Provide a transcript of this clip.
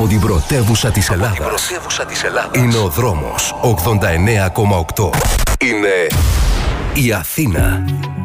Από την πρωτεύουσα της Ελλάδας. Είναι ο δρόμος 89,8. Είναι η Αθήνα.